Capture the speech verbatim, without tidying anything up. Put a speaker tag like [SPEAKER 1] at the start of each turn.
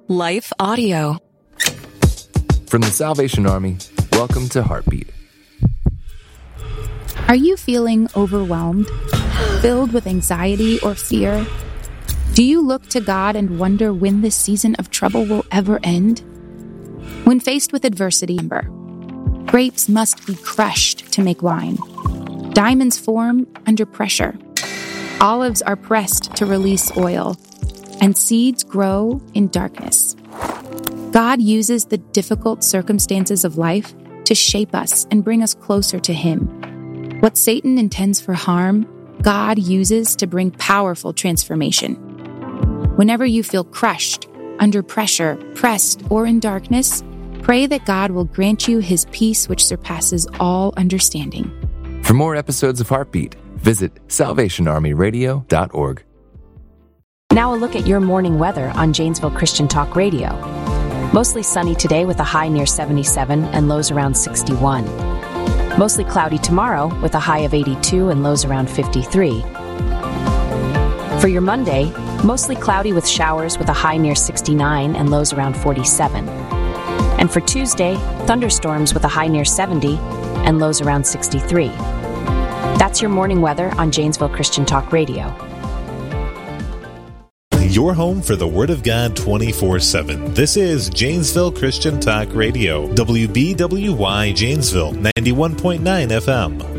[SPEAKER 1] Life Audio.
[SPEAKER 2] From the Salvation Army, welcome to Heartbeat.
[SPEAKER 3] Are you feeling overwhelmed, filled with anxiety or fear? Do you look to God and wonder when this season of trouble will ever end? When faced with adversity, remember, grapes must be crushed to make wine. Diamonds form under pressure. Olives are pressed to release oil, and seeds grow in darkness. God uses the difficult circumstances of life to shape us and bring us closer to Him. What Satan intends for harm, God uses to bring powerful transformation. Whenever you feel crushed, under pressure, pressed, or in darkness, pray that God will grant you His peace which surpasses all understanding.
[SPEAKER 2] For more episodes of Heartbeat, visit salvation army radio dot org.
[SPEAKER 4] Now a look at your morning weather on Janesville Christian Talk Radio. Mostly sunny today with a high near seventy-seven and lows around sixty-one. Mostly cloudy tomorrow with a high of eighty-two and lows around fifty-three. For your Monday, mostly cloudy with showers with a high near sixty-nine and lows around forty-seven. And for Tuesday, thunderstorms with a high near seventy and lows around sixty-three. That's your morning weather on Janesville Christian Talk Radio.
[SPEAKER 5] Your home for the Word of God twenty-four seven. This is Janesville Christian Talk Radio. W B W Y Janesville, ninety-one point nine F M.